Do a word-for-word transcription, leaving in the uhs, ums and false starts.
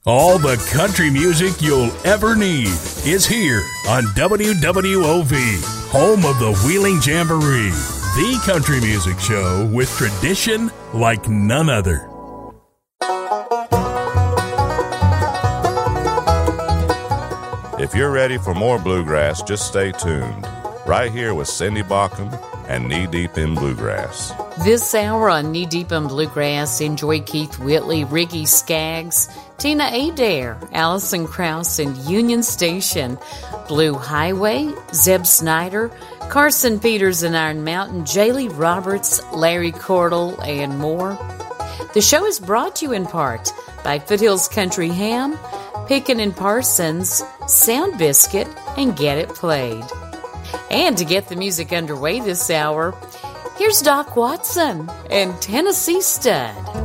All the country music you'll ever need is here on W W O V, home of the Wheeling Jamboree, the country music show with tradition like none other. If you're ready for more bluegrass, just stay tuned. Right here with Cindy Baucom and Knee Deep in Bluegrass. This hour on Knee Deep in Bluegrass, enjoy Keith Whitley, Ricky Skaggs, Tina Adair, Alison Krauss, and Union Station, Blue Highway, Zeb Snyder, Carson Peters and Iron Mountain, Jaylee Roberts, Larry Cordell, and more. The show is brought to you in part by Foothills Country Ham, Pickin' and Parsons, Sound Biscuit, and Get It Played. And to get the music underway this hour, here's Doc Watson and Tennessee Stud.